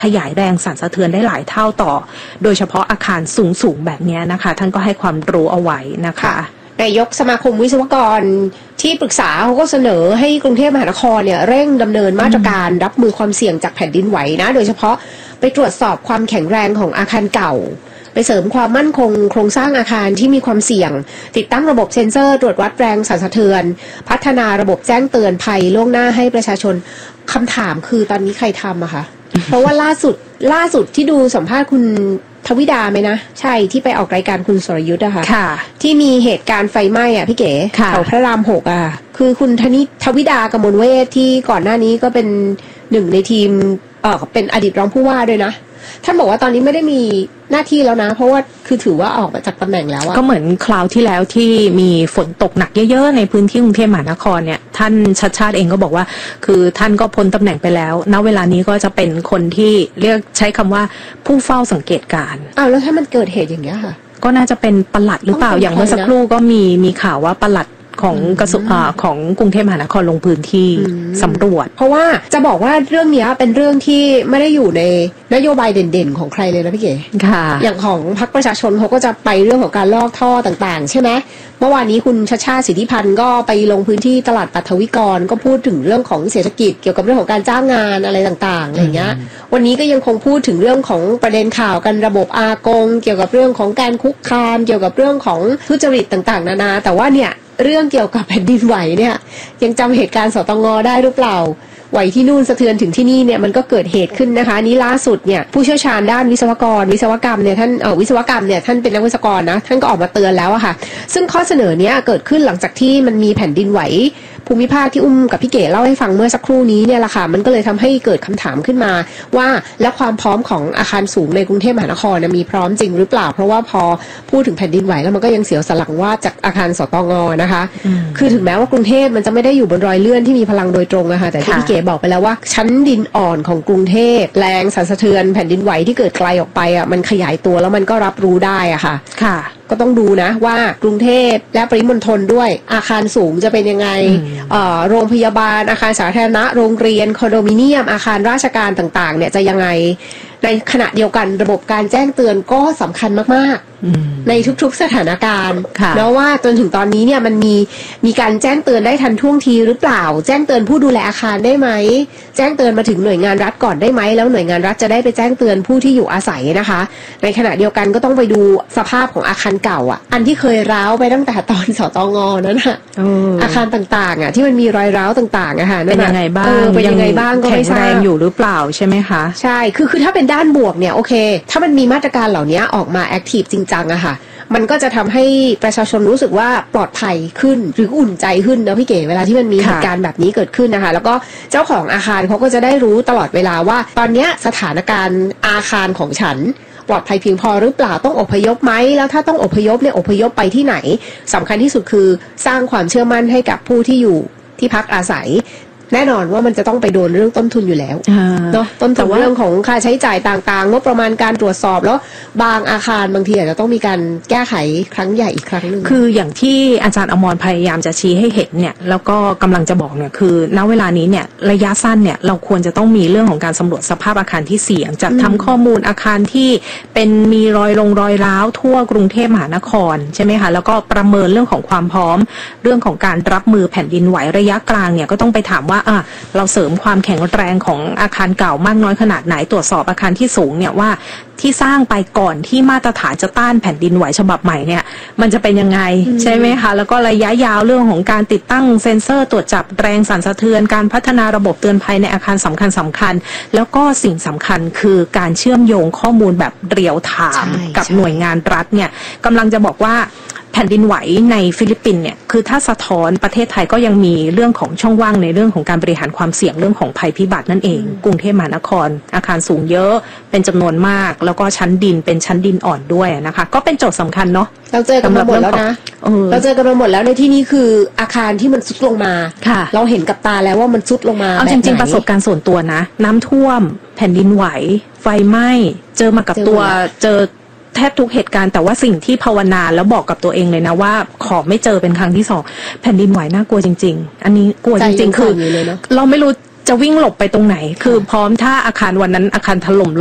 ขยายแรงสั่นสะเทือนได้หลายเท่าต่อโดยเฉพาะอาคารสูงแบบนี้นะคะท่านก็ให้ความรู้เอาไว้นะคะนายกสมาคมวิศวกรที่ปรึกษาเขาก็เสนอให้กรุงเทพมหานครเนี่ยเร่งดำเนินมาตรการรับมือความเสี่ยงจากแผ่นดินไหวนะโดยเฉพาะไปตรวจสอบความแข็งแรงของอาคารเก่าไปเสริมความมั่นคงโครงสร้างอาคารที่มีความเสี่ยงติดตั้งระบบเซ็นเซอร์ตรวจวัดแรงสั่นสะเทือนพัฒนาระบบแจ้งเตือนภัยล่วงหน้าให้ประชาชนคำถามคือตอนนี้ใครทำอะคะ เพราะว่าล่าสุดที่ดูสัมภาษณ์คุณทวิดาไหมนะใช่ที่ไปออกรายการคุณสรยุทธ์อะค่ะที่มีเหตุการณ์ไฟไหม้อะพี่เก๋แถวพระราม6อะคือคุณทวิดากมลเวชที่ก่อนหน้านี้ก็เป็นหนึ่งในทีมเป็นอดีตรองผู้ว่าด้วยนะท่านบอกว่าตอนนี้ไม่ได้มีหน้าที่แล้วนะเพราะว่าคือถือว่าออกมาจากตำแหน่งแล้วก็เหมือนคราวที่แล้วที่มีฝนตกหนักเยอะๆในพื้นที่กรุงเทพมหานครเนี่ยท่านชัชชาติเองก็บอกว่าคือท่านก็พ้นตำแหน่งไปแล้วณเวลานี้ก็จะเป็นคนที่เรียกใช้คำว่าผู้เฝ้าสังเกตการณ์แล้วถ้ามันเกิดเหตุอย่างเงี้ยค่ะก็น่าจะเป็นปลัดหรือเปล่าอย่างเมื่อสักครู่ก็มีข่าวว่าปลัดของกระทรวงของกรุงเทพมหานครลงพื้นที่สำรวจเพราะว่าจะบอกว่าเรื่องนี้เป็นเรื่องที่ไม่ได้อยู่ในนโยบายเด่นๆของใครเลยนะพี่เก๋ค่ะอย่างของพรรคประชาชนเขาก็จะไปเรื่องของการลอกท่อต่างๆใช่ไหมเมื่อวานนี้คุณชัชชาติสิทธิพันธ์ก็ไปลงพื้นที่ตลาดปัทวิกรก็พูดถึงเรื่องของเศรษฐกิจเกี่ยวกับเรื่องของการจ้างงานอะไรต่างๆอะไรเงี้ยวันนี้ก็ยังคงพูดถึงเรื่องของประเด็นข่าวกันระบบอากงเกี่ยวกับเรื่องของการคุกคามเกี่ยวกับเรื่องของทุจริตต่างๆนานาแต่ว่าเนี่ยเรื่องเกี่ยวกับแผ่นดินไหวเนี่ยยังจำเหตุการณ์สตง.ได้หรือเปล่าไหวที่นู่นสะเทือนถึงที่นี่เนี่ยมันก็เกิดเหตุขึ้นนะคะนี้ล่าสุดเนี่ยผู้เชี่ยวชาญด้านวิศวกรรมเนี่ยท่านวิศวกรรมเนี่ยท่านเป็นนักวิศวกรนะท่านก็ออกมาเตือนแล้วอะค่ะซึ่งข้อเสนอเนี้ยเกิดขึ้นหลังจากที่มันมีแผ่นดินไหวภูมิภาคที่กับพี่เก๋เล่าให้ฟังเมื่อสักครู่นี้เนี่ยแหละค่ะมันก็เลยทำให้เกิดคำถามขึ้นมาว่าแล้วความพร้อมของอาคารสูงในกรุงเทพมหานครมีพร้อมจริงหรือเปล่าเพราะว่าพอพูดถึงแผ่นดินไหวแล้วมันก็ยังเสียวสันหลังว่าจากอาคารสตง.นะคะคือถึงแม้ว่ากรุงเทพมันจะไม่ได้อยู่บนรอยเลื่อนที่มีพลังโดยตรงนะคะแต่ที่พี่เก๋บอกไปแล้วว่าชั้นดินอ่อนของกรุงเทพแรงสั่นสะเทือนแผ่นดินไหวที่เกิดไกลออกไปมันขยายตัวแล้วมันก็รับรู้ได้อะค่ะก็ต้องดูนะว่ากรุงเทพและปริมณฑลด้วยอาคารสูงจะเป็นยังไงโรงพยาบาลอาคารสาธารณะโรงเรียนคอนโดมิเนียมอาคารราชการต่างๆเนี่ยจะยังไงในขณะเดียวกันระบบการแจ้งเตือนก็สำคัญมากๆในทุกๆสถานการณ์แล้วว่าจนถึงตอนนี้เนี่ยมันมีการแจ้งเตือนได้ทันท่วงทีหรือเปล่าแจ้งเตือนผู้ดูแลอาคารได้ไหมแจ้งเตือนมาถึงหน่วยงานรัฐก่อนได้ไหมแล้วหน่วยงานรัฐจะได้ไปแจ้งเตือนผู้ที่อยู่อาศัยนะคะในขณะเดียวกันก็ต้องไปดูสภาพของอาคารเก่าอันที่เคยร้าวไปตั้งแต่ตอนสตง.นั้นอาคารต่างๆที่มันมีรอยร้าวต่างๆเป็นยังไงบ้างเป็นยังไงบ้างก็ไม่ทราบแข็งแรงอยู่หรือเปล่าใช่ไหมคะใช่คือถ้าเป็นด้านบวกเนี่ยโอเคถ้ามันมีมาตรการเหล่านี้ออกมาแอคทีฟจริงจังอะค่ะมันก็จะทำให้ประชาชนรู้สึกว่าปลอดภัยขึ้นหรืออุ่นใจขึ้นนะพี่เก๋เวลาที่มันมีเหตุการณ์แบบนี้เกิดขึ้นนะคะแล้วก็เจ้าของอาคารเขาก็จะได้รู้ตลอดเวลาว่าตอนนี้สถานการณ์อาคารของฉันปลอดภัยเพียงพอหรือเปล่าต้องอพยพไหมแล้วถ้าต้องอพยพเนี่ยอพยพไปที่ไหนสำคัญที่สุดคือสร้างความเชื่อมั่นให้กับผู้ที่อยู่ที่พักอาศัยแน่นอนว่ามันจะต้องไปโดนเรื่องต้นทุนอยู่แล้วเนาะต้นทุนเรื่องของค่าใช้จ่ายต่างๆงบประมาณการตรวจสอบแล้วบางอาคารบางทีอาจจะต้องมีการแก้ไขครั้งใหญ่อีกครั้งนึงคืออย่างที่อาจารย์อมรพยายามจะชี้ให้เห็นเนี่ยแล้วก็กำลังจะบอกเนี่ยคือณเวลานี้เนี่ยระยะสั้นเนี่ยเราควรจะต้องมีเรื่องของการสำรวจสภาพอาคารที่เสี่ยงจัดทำข้อมูลอาคารที่เป็นมีรอยร้าวทั่วกรุงเทพมหานครใช่ไหมคะแล้วก็ประเมินเรื่องของความพร้อมเรื่องของการรับมือแผ่นดินไหวระยะกลางเนี่ยก็ต้องไปถามว่าเราเสริมความแข็งแรงของอาคารเก่ามากน้อยขนาดไหนตรวจสอบอาคารที่สูงเนี่ยว่าที่สร้างไปก่อนที่มาตรฐานจะต้านแผ่นดินไหวฉบับใหม่เนี่ยมันจะเป็นยังไงใช่ไหมคะแล้วก็ระยะยาวเรื่องของการติดตั้งเซ็นเซอร์ตรวจจับแรงสั่นสะเทือนการพัฒนาระบบเตือนภัยในอาคารสำคัญแล้วก็สิ่งสำคัญคือการเชื่อมโยงข้อมูลแบบเรียลไทม์กับหน่วยงานรัฐเนี่ยกำลังจะบอกว่าแผ่นดินไหวในฟิลิปปินส์เนี่ยคือถ้าสะท้อนประเทศไทยก็ยังมีเรื่องของช่องว่างในเรื่องของการบริหารความเสี่ยงเรื่องของภัยพิบัตินั่นเองกรุงเทพมหานครอาคารสูงเยอะเป็นจำนวนมากแล้วก็ชั้นดินเป็นชั้นดินอ่อนด้วยนะคะก็เป็นโจทย์สำคัญเนาะเราเจอกันมาหมดแล้วนะเราเจอกันมาหมดแล้วในที่นี้คืออาคารที่มันซุดลงมาเราเห็นกับตาแล้วว่ามันซุดลงมาเอาจริงๆประสบการณ์ส่วนตัวนะน้ำท่วมแผ่นดินไหวไฟไหม้เจอมากับตัวเจอแทบทุกเหตุการณ์แต่ว่าสิ่งที่ภาวนาแล้วบอกกับตัวเองเลยนะว่าขอไม่เจอเป็นครั้งที่2แผ่นดินไหวน่ากลัวจริงๆอันนี้กลัวจริงๆคือเราไม่รู้จะวิ่งหลบไปตรงไหน คือพร้อมถ้าอาคารวันนั้นอาคารถล่ม